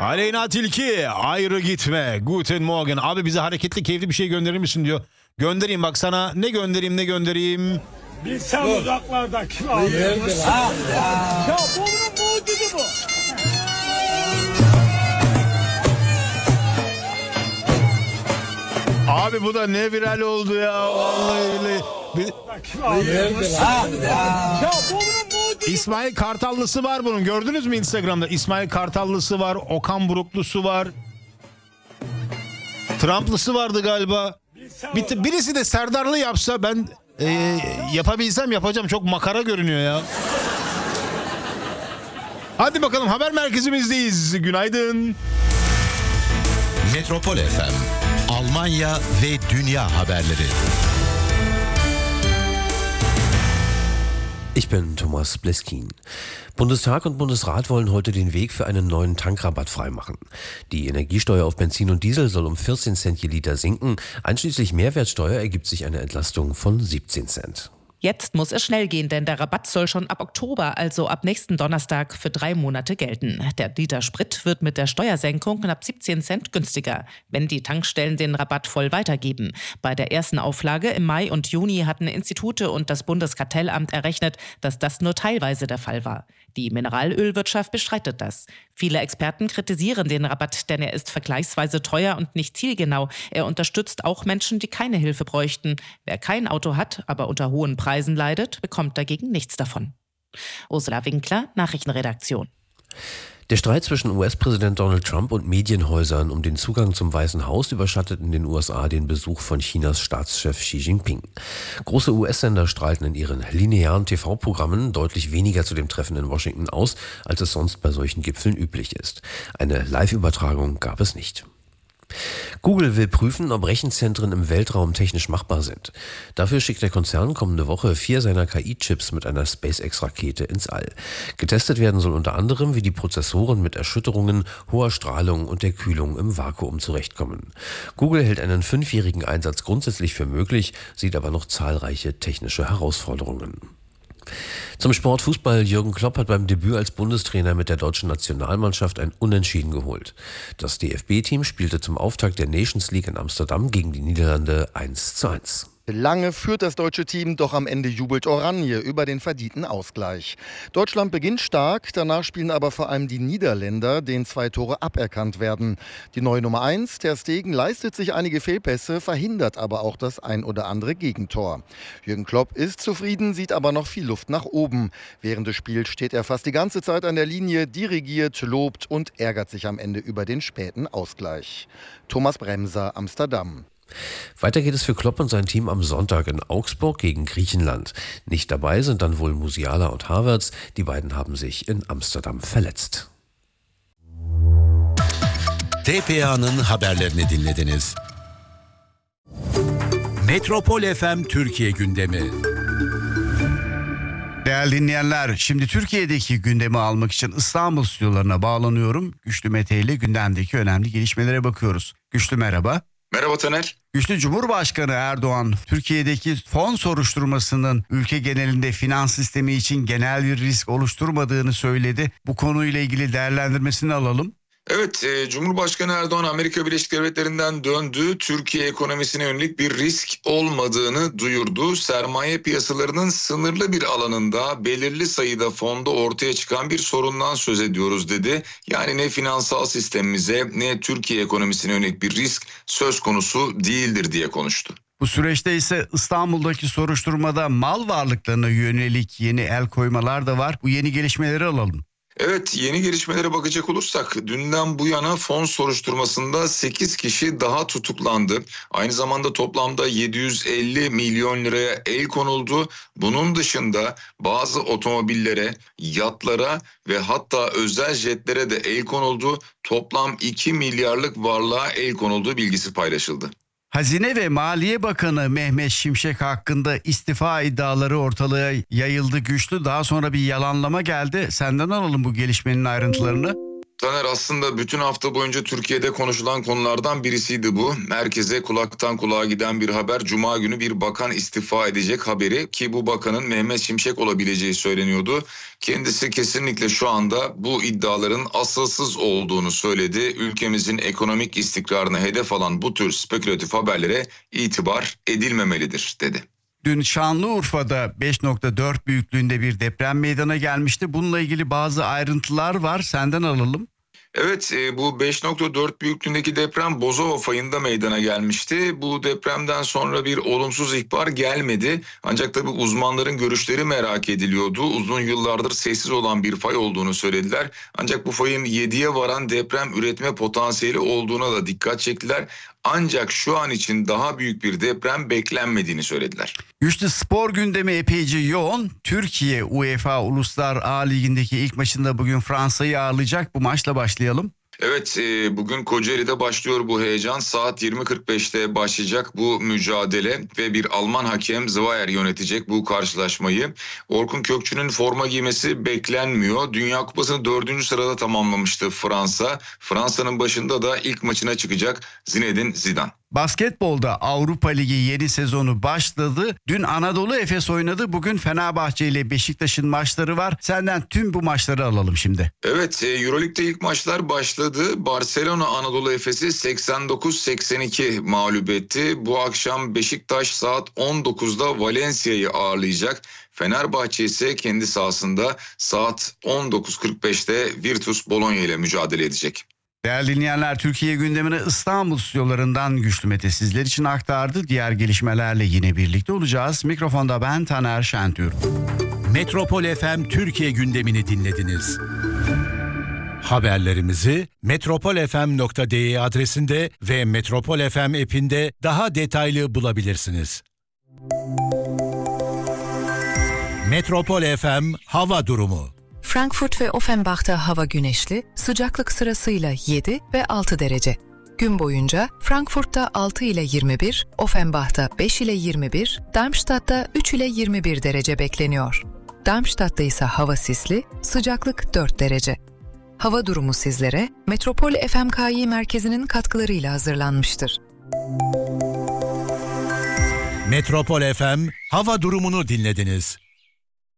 Aleyna Tilki, ayrı gitme. Guten Morgen. Abi bize hareketli, keyifli bir şey gönderir misin diyor. Göndereyim bak sana. Ne göndereyim? Bilsem uzaklarda kim alıyor? Ya bunun mucizi bu. Abi bu da ne viral oldu ya. Vallahi. Kim alıyor? Ya bunun mucizi. İsmail Kartallısı var bunun. Gördünüz mü Instagram'da? İsmail Kartallısı var. Okan Buruklusu var. Trumplısı vardı galiba. Birisi de Serdarlı yapsa ben yapabilsem yapacağım. Çok makara görünüyor ya. Hadi bakalım, haber merkezimizdeyiz. Günaydın. Metropol FM, Almanya ve dünya haberleri. Ich bin Thomas Bleskin. Bundestag und Bundesrat wollen heute den Weg für einen neuen Tankrabatt freimachen. Die Energiesteuer auf Benzin und Diesel soll um 14 Cent je Liter sinken. Einschließlich Mehrwertsteuer ergibt sich eine Entlastung von 17 Cent. Jetzt muss es schnell gehen, denn der Rabatt soll schon ab Oktober, also ab nächsten Donnerstag, für 3 Monate gelten. Der Liter Sprit wird mit der Steuersenkung knapp 17 Cent günstiger, wenn die Tankstellen den Rabatt voll weitergeben. Bei der ersten Auflage im Mai und Juni hatten Institute und das Bundeskartellamt errechnet, dass das nur teilweise der Fall war. Die Mineralölwirtschaft bestreitet das. Viele Experten kritisieren den Rabatt, denn er ist vergleichsweise teuer und nicht zielgenau. Er unterstützt auch Menschen, die keine Hilfe bräuchten. Wer kein Auto hat, aber unter hohen Preisen leidet, bekommt dagegen nichts davon. Ursula Winkler, Nachrichtenredaktion. Der Streit zwischen US-Präsident Donald Trump und Medienhäusern um den Zugang zum Weißen Haus überschattet in den USA den Besuch von Chinas Staatschef Xi Jinping. Große US-Sender strahlten in ihren linearen TV-Programmen deutlich weniger zu dem Treffen in Washington aus, als es sonst bei solchen Gipfeln üblich ist. Eine Live-Übertragung gab es nicht. Google will prüfen, ob Rechenzentren im Weltraum technisch machbar sind. Dafür schickt der Konzern kommende Woche 4 seiner KI-Chips mit einer SpaceX-Rakete ins All. Getestet werden soll unter anderem, wie die Prozessoren mit Erschütterungen, hoher Strahlung und der Kühlung im Vakuum zurechtkommen. Google hält einen 5-jährigen Einsatz grundsätzlich für möglich, sieht aber noch zahlreiche technische Herausforderungen. Zum Sport Fußball. Jürgen Klopp hat beim Debüt als Bundestrainer mit der deutschen Nationalmannschaft ein Unentschieden geholt. Das DFB-Team spielte zum Auftakt der Nations League in Amsterdam gegen die Niederlande 1:1. Lange führt das deutsche Team, doch am Ende jubelt Oranje über den verdienten Ausgleich. Deutschland beginnt stark, danach spielen aber vor allem die Niederländer, denen 2 Tore aberkannt werden. Die neue Nummer 1, Ter Stegen, leistet sich einige Fehlpässe, verhindert aber auch das ein oder andere Gegentor. Jürgen Klopp ist zufrieden, sieht aber noch viel Luft nach oben. Während des Spiels steht er fast die ganze Zeit an der Linie, dirigiert, lobt und ärgert sich am Ende über den späten Ausgleich. Thomas Bremser, Amsterdam. Weiter geht es für Klopp und sein Team am Sonntag in Augsburg gegen Griechenland. Nicht dabei sind dann wohl Musiala und Havertz. Die beiden haben sich in Amsterdam verletzt. TPA'nın haberlerini dinlediniz. Metropol FM Türkiye gündemi. Değerli dinleyenler, şimdi Türkiye'deki gündemi almak için İstanbul stüdyolarına bağlanıyorum. Güçlü Mete ile gündemdeki önemli gelişmelere bakıyoruz. Güçlü merhaba. Merhaba Taner. Güçlü, Cumhurbaşkanı Erdoğan, Türkiye'deki fon soruşturmasının ülke genelinde finans sistemi için genel bir risk oluşturmadığını söyledi. Bu konuyla ilgili değerlendirmesini alalım. Evet, Cumhurbaşkanı Erdoğan Amerika Birleşik Devletleri'nden döndü. Türkiye ekonomisine yönelik bir risk olmadığını duyurdu. Sermaye piyasalarının sınırlı bir alanında belirli sayıda fonda ortaya çıkan bir sorundan söz ediyoruz dedi. Yani ne finansal sistemimize ne Türkiye ekonomisine yönelik bir risk söz konusu değildir diye konuştu. Bu süreçte ise İstanbul'daki soruşturmada mal varlıklarına yönelik yeni el koymalar da var. Bu yeni gelişmeleri alalım. Evet, yeni gelişmelere bakacak olursak dünden bu yana fon soruşturmasında 8 kişi daha tutuklandı. Aynı zamanda toplamda 750 milyon liraya el konuldu. Bunun dışında bazı otomobillere, yatlara ve hatta özel jetlere de el konuldu. Toplam 2 milyarlık varlığa el konulduğu bilgisi paylaşıldı. Hazine ve Maliye Bakanı Mehmet Şimşek hakkında istifa iddiaları ortalığa yayıldı Güçlü. Daha sonra bir yalanlama geldi. Senden alalım bu gelişmenin ayrıntılarını. Taner, aslında bütün hafta boyunca Türkiye'de konuşulan konulardan birisiydi bu. Herkese kulaktan kulağa giden bir haber. Cuma günü bir bakan istifa edecek haberi, ki bu bakanın Mehmet Şimşek olabileceği söyleniyordu. Kendisi kesinlikle şu anda bu iddiaların asılsız olduğunu söyledi. Ülkemizin ekonomik istikrarına hedef alan bu tür spekülatif haberlere itibar edilmemelidir dedi. Dün Şanlıurfa'da 5.4 büyüklüğünde bir deprem meydana gelmişti. Bununla ilgili bazı ayrıntılar var. Senden alalım. Evet, bu 5.4 büyüklüğündeki deprem Bozova fayında meydana gelmişti. Bu depremden sonra bir olumsuz ihbar gelmedi. Ancak tabii uzmanların görüşleri merak ediliyordu. Uzun yıllardır sessiz olan bir fay olduğunu söylediler. Ancak bu fayın 7'ye varan deprem üretme potansiyeli olduğuna da dikkat çektiler. Ancak şu an için daha büyük bir deprem beklenmediğini söylediler. Güçlü spor gündemi epeyce yoğun. Türkiye UEFA Uluslar A Ligi'ndeki ilk maçında bugün Fransa'yı ağırlayacak. Bu maçla başlayalım. Evet, bugün Kocaeli'de başlıyor bu heyecan. Saat 20.45'te başlayacak bu mücadele ve bir Alman hakem Zweier yönetecek bu karşılaşmayı. Orkun Kökçü'nün forma giymesi beklenmiyor. Dünya Kupası'nı 4. sırada tamamlamıştı Fransa. Fransa'nın başında da ilk maçına çıkacak Zinedine Zidane. Basketbolda Avrupa Ligi yeni sezonu başladı. Dün Anadolu Efes oynadı. Bugün Fenerbahçe ile Beşiktaş'ın maçları var. Senden tüm bu maçları alalım şimdi. Evet, Euroleague'de ilk maçlar başladı. Barcelona Anadolu Efes'i 89-82 mağlup etti. Bu akşam Beşiktaş saat 19'da Valencia'yı ağırlayacak. Fenerbahçe ise kendi sahasında saat 19.45'te Virtus Bologna ile mücadele edecek. Değerli dinleyenler, Türkiye gündemini İstanbul stüdyolarından Güçlü Mete sizler için aktardı. Diğer gelişmelerle yine birlikte olacağız. Mikrofonda ben Taner Şentürk. Metropol FM Türkiye gündemini dinlediniz. Haberlerimizi metropolfm.de adresinde ve Metropol FM app'inde daha detaylı bulabilirsiniz. Metropol FM hava durumu. Frankfurt ve Offenbach'ta hava güneşli, sıcaklık sırasıyla 7 ve 6 derece. Gün boyunca Frankfurt'ta 6 ile 21, Offenbach'ta 5 ile 21, Darmstadt'ta 3 ile 21 derece bekleniyor. Darmstadt'ta ise hava sisli, sıcaklık 4 derece. Hava durumu sizlere Metropol FMKİ merkezinin katkılarıyla hazırlanmıştır. Metropol FM hava durumunu dinlediniz.